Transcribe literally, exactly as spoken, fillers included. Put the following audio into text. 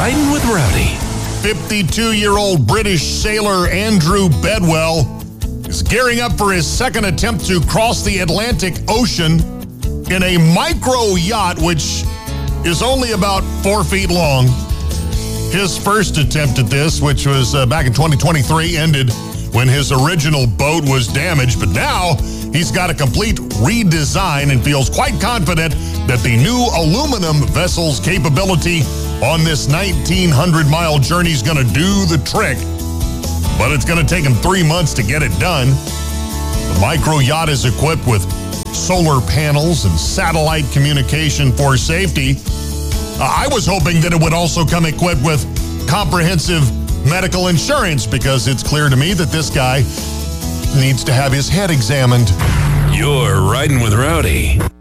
Riding with Rowdy. fifty-two-year-old British sailor Andrew Bedwell is gearing up for his second attempt to cross the Atlantic Ocean in a micro yacht, which is only about four feet long. His first attempt at this, which was uh, back in twenty twenty-three, ended when his original boat was damaged. But now he's got a complete redesign and feels quite confident that the new aluminum vessel's capability on this nineteen hundred mile journey is going to do the trick. But it's going to take him three months to get it done. The micro yacht is equipped with solar panels and satellite communication for safety. Uh, I was hoping that it would also come equipped with comprehensive medical insurance, because it's clear to me that this guy needs to have his head examined. You're Riding with Rowdy.